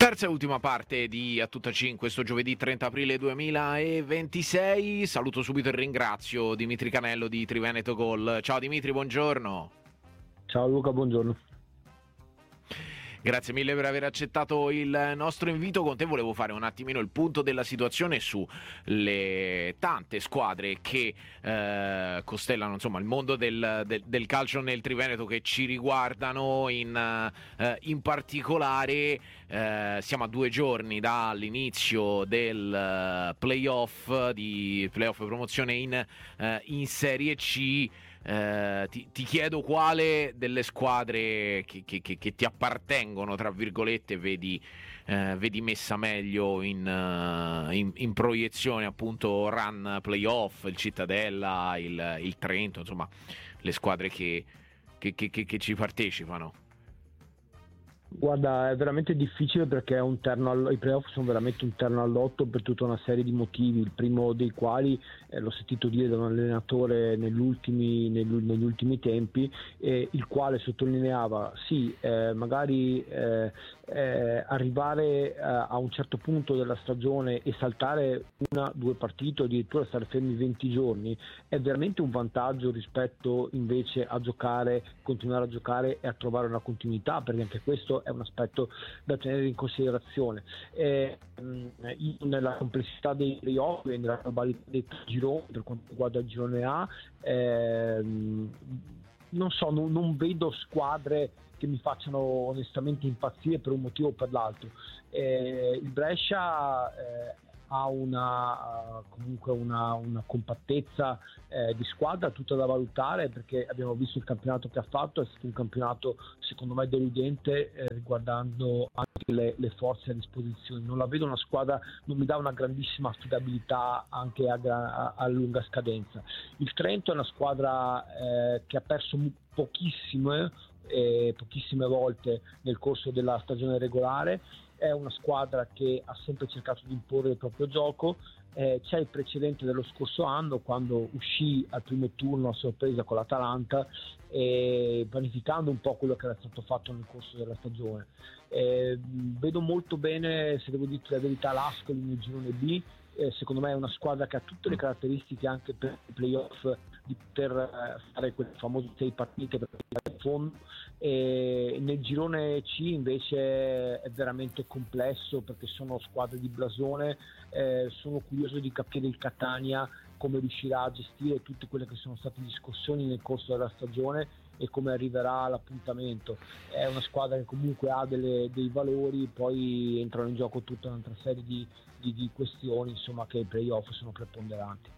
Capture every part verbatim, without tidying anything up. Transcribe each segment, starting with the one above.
Terza e ultima parte di A Tutta C in questo giovedì trenta aprile duemilaventisei. Saluto subito e ringrazio Dimitri Canello di Triveneto Gol. Ciao Dimitri, buongiorno. Ciao Luca, buongiorno. Grazie mille per aver accettato il nostro invito. Con te volevo fare un attimino il punto della situazione sulle tante squadre che eh, costellano insomma il mondo del, del, del calcio nel Triveneto, che ci riguardano in, eh, in particolare. Eh, siamo a due giorni dall'inizio del playoff di playoff promozione in, eh, in Serie C. Eh, ti, ti chiedo quale delle squadre che, che, che, che ti appartengono, tra virgolette, vedi, eh, vedi messa meglio in, uh, in, in proiezione, appunto, run playoff, il Cittadella, il, il Trento, insomma, le squadre che, che, che, che ci partecipano. Guarda, è veramente difficile perché è un terno all- i playoff sono veramente un terno al lotto per tutta una serie di motivi, il primo dei quali eh, l'ho sentito dire da un allenatore negli ultimi, negli, negli ultimi tempi, eh, il quale sottolineava sì, eh, magari eh, eh, arrivare eh, a un certo punto della stagione e saltare una, due partite o addirittura stare fermi venti giorni è veramente un vantaggio rispetto invece a giocare, continuare a giocare e a trovare una continuità, perché anche questo è un aspetto da tenere in considerazione. Eh, nella complessità dei playoff e nella globalità dei gironi, per quanto riguarda il girone A, ehm, non so, non, non vedo squadre che mi facciano onestamente impazzire per un motivo o per l'altro. Eh, il Brescia eh, ha una comunque una, una compattezza eh, di squadra tutta da valutare, perché abbiamo visto il campionato che ha fatto, è stato un campionato secondo me deludente eh, riguardando anche le, le forze a disposizione. Non la vedo una squadra, non mi dà una grandissima affidabilità anche a, a, a lunga scadenza. Il Trento è una squadra eh, che ha perso pochissime eh, pochissime volte nel corso della stagione regolare. È una squadra che ha sempre cercato di imporre il proprio gioco. Eh, c'è il precedente dello scorso anno, quando uscì al primo turno a sorpresa con l'Atalanta, eh, vanificando un po' quello che era stato fatto nel corso della stagione. Eh, vedo molto bene, se devo dire la verità, l'Ascoli nel girone B. Eh, secondo me è una squadra che ha tutte le caratteristiche anche per i playoff di poter eh, fare quelle famose sei partite per arrivare in fondo. E nel girone C invece è veramente complesso perché sono squadre di blasone. Eh, sono curioso di capire il Catania come riuscirà a gestire tutte quelle che sono state discussioni nel corso della stagione e come arriverà all'appuntamento. È una squadra che comunque ha delle, dei valori, poi entrano in gioco tutta un'altra serie di, di, di questioni, insomma, che i playoff sono preponderanti.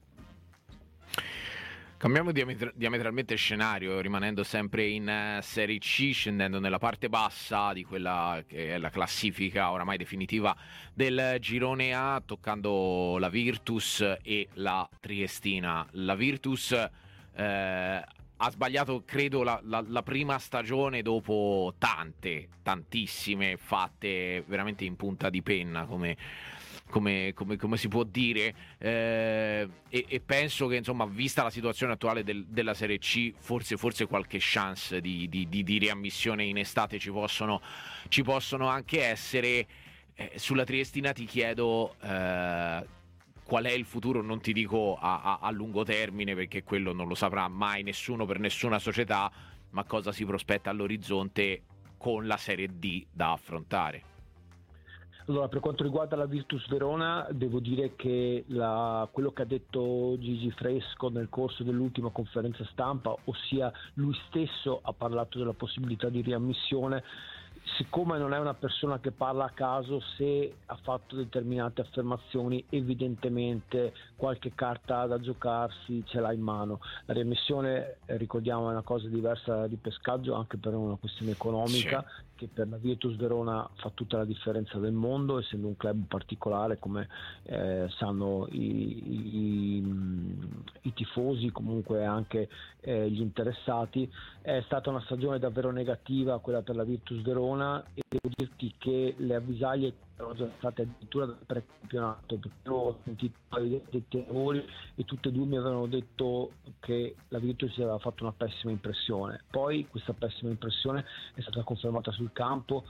Cambiamo diametra- diametralmente scenario, rimanendo sempre in uh, Serie C, scendendo nella parte bassa di quella che è la classifica oramai definitiva del girone A, toccando la Virtus e la Triestina. La Virtus eh, ha sbagliato, credo, la, la, la prima stagione dopo tante, tantissime fatte veramente in punta di penna, come... Come, come, come si può dire, eh, e, e penso che, insomma, vista la situazione attuale del, della Serie C, forse, forse qualche chance di, di, di, di riammissione in estate ci possono, ci possono anche essere. Eh, sulla Triestina ti chiedo eh, qual è il futuro, non ti dico a, a, a lungo termine, perché quello non lo saprà mai nessuno per nessuna società, ma cosa si prospetta all'orizzonte con la Serie D da affrontare. Allora, per quanto riguarda la Virtus Verona, devo dire che la, quello che ha detto Gigi Fresco nel corso dell'ultima conferenza stampa, ossia lui stesso ha parlato della possibilità di riammissione. Siccome non è una persona che parla a caso, se ha fatto determinate affermazioni, evidentemente qualche carta da giocarsi ce l'ha in mano. La riammissione, eh, ricordiamo, è una cosa diversa di pescaggio, anche per una questione economica, sì, che per la Virtus Verona fa tutta la differenza del mondo, essendo un club particolare, come eh, sanno i, i, i tifosi, comunque anche eh, gli interessati. È stata una stagione davvero negativa quella per la Virtus Verona, e devo dirti che le avvisaglie erano già state addirittura dal precampionato, perché ho sentito dei lavori e tutte e due mi avevano detto che la Virtus si aveva fatto una pessima impressione. Poi questa pessima impressione è stata confermata sul campo, ci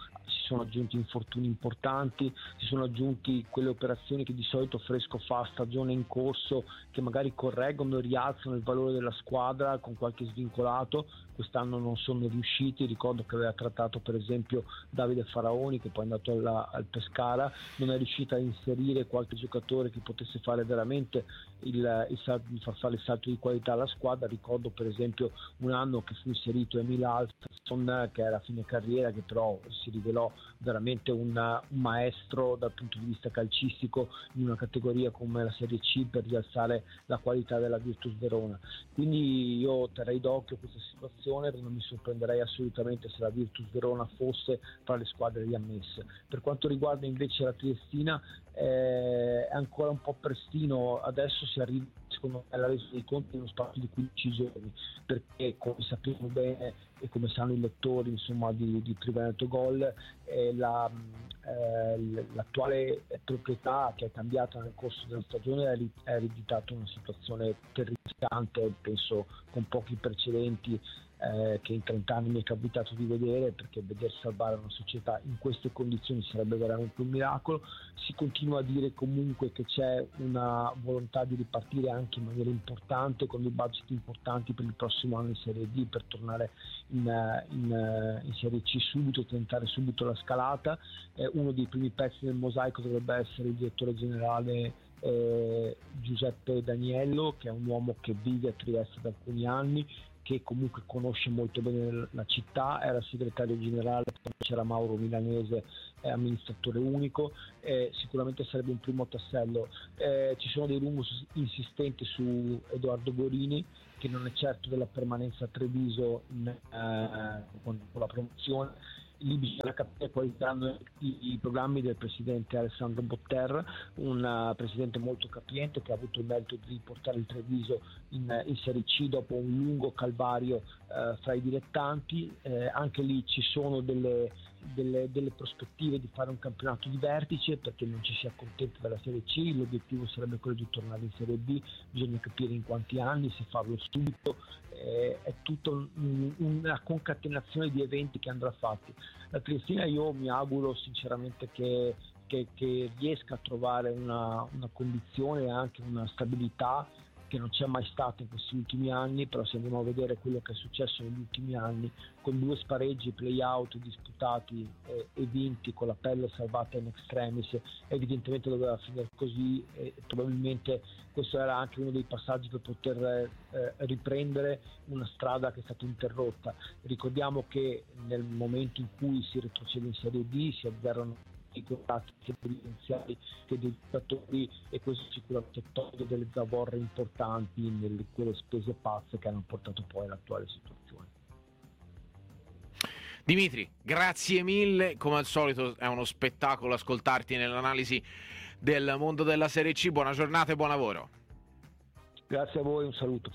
sono aggiunti infortuni importanti, si sono aggiunti quelle operazioni che di solito Fresco fa a stagione in corso, che magari correggono e rialzano il valore della squadra con qualche svincolato. Quest'anno non sono riusciti, ricordo che aveva trattato per esempio Davide Faraoni, che poi è andato alla, al Pescara, non è riuscita a inserire qualche giocatore che potesse fare veramente il, il salto, di far fare il salto di qualità alla squadra. Ricordo per esempio un anno che fu inserito Emil Alston, che era a fine carriera, che però si rivelò veramente un, un maestro dal punto di vista calcistico in una categoria come la Serie C, per rialzare la qualità della Virtus Verona. Quindi io terrei d'occhio questa situazione, non mi sorprenderei assolutamente se la Virtus Verona fosse tra le squadre riammesse. Per quanto riguarda invece la Triestina, eh, è ancora un po' prestino, adesso si arriva secondo me alla resa dei conti in uno spazio di quindici giorni, perché come sappiamo bene e come sanno i lettori insomma di, di Triveneto Gol, eh, la, eh, l'attuale proprietà, che è cambiata nel corso della stagione, ha ereditato una situazione terrificante, penso con pochi precedenti eh, che in trenta anni mi è capitato di vedere, perché veder salvare una società in queste condizioni sarebbe veramente un miracolo. Si continua a dire comunque che c'è una volontà di ripartire anche in maniera importante, con dei budget importanti per il prossimo anno in Serie D, per tornare in, in, in Serie C subito, tentare subito la scalata. Eh, uno dei primi pezzi del mosaico dovrebbe essere il direttore generale eh, Giuseppe Daniello, che è un uomo che vive a Trieste da alcuni anni, che comunque conosce molto bene la città, era segretario generale, c'era Mauro Milanese, è amministratore unico, eh, sicuramente sarebbe un primo tassello. Eh, ci sono dei rumors insistenti su Edoardo Gorini, che non è certo della permanenza a Treviso in, eh, con, con la promozione. Lì bisogna capire quali saranno i, i programmi del presidente Alessandro Botter, un uh, presidente molto capiente, che ha avuto il merito di portare il Treviso in, in Serie C dopo un lungo calvario uh, fra i dilettanti. Eh, anche lì ci sono delle, delle, delle prospettive di fare un campionato di vertice, perché non ci si accontenta della Serie C, l'obiettivo sarebbe quello di tornare in Serie B, bisogna capire in quanti anni, se farlo subito. Eh, è tutta un, una concatenazione di eventi che andrà fatti. La Triestina, io mi auguro sinceramente che, che, che riesca a trovare una, una condizione e anche una stabilità che non c'è mai stata in questi ultimi anni, però se andiamo a vedere quello che è successo negli ultimi anni, con due spareggi play-out disputati eh, e vinti, con la pelle salvata in extremis, evidentemente doveva finire così, e probabilmente questo era anche uno dei passaggi per poter eh, riprendere una strada che è stata interrotta. Ricordiamo che nel momento in cui si retrocede in Serie D si azzerano i contratti sia dirigenziali che dei giocatori, e questo sicuramente toglie delle zavorre importanti nelle quelle spese pazze che hanno portato poi all'attuale situazione. Dimitri, grazie mille, come al solito è uno spettacolo ascoltarti nell'analisi del mondo della Serie C. Buona giornata e buon lavoro. Grazie a voi, un saluto.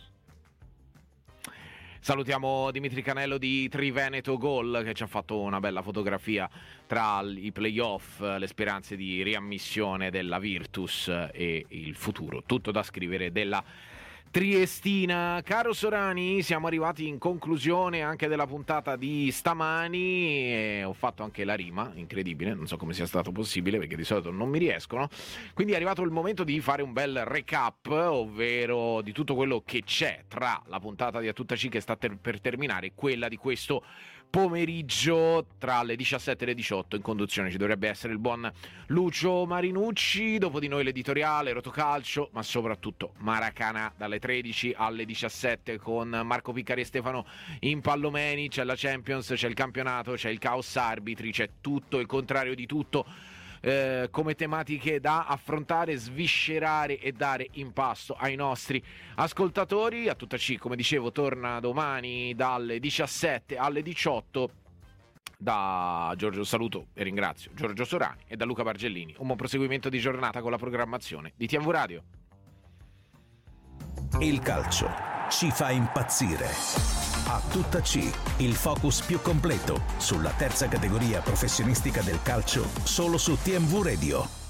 Salutiamo Dimitri Canello di Triveneto Gol, che ci ha fatto una bella fotografia tra i playoff, le speranze di riammissione della Virtus e il futuro, tutto da scrivere, della Triestina. Caro Sorani, siamo arrivati in conclusione anche della puntata di stamani e ho fatto anche la rima, incredibile, non so come sia stato possibile perché di solito non mi riescono, quindi è arrivato il momento di fare un bel recap, ovvero di tutto quello che c'è tra la puntata di A Tutta C che sta ter- per terminare e quella di questo pomeriggio tra le diciassette e le diciotto. In conduzione ci dovrebbe essere il buon Lucio Marinucci, dopo di noi l'editoriale Rotocalcio, ma soprattutto Maracanà dalle tredici alle diciassette con Marco Piccari e Stefano Impallomeni. C'è la Champions, c'è il campionato, c'è il caos arbitri, c'è tutto il contrario di tutto eh, come tematiche da affrontare, sviscerare e dare in pasto ai nostri ascoltatori. A Tutta C, come dicevo, torna domani dalle diciassette alle diciotto. Da Giorgio saluto e ringrazio Giorgio Sorani e da Luca Bargellini. Un buon proseguimento di giornata con la programmazione di T V Radio. Il calcio ci fa impazzire. A Tutta C, il focus più completo sulla terza categoria professionistica del calcio, solo su T V Radio.